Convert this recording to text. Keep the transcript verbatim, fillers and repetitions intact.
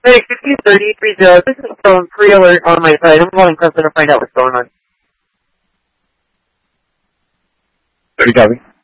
Hey, fifteen thirty three zero. This is from pre-alert on my side. I'm calling customer to find out what's going on. thirty copy.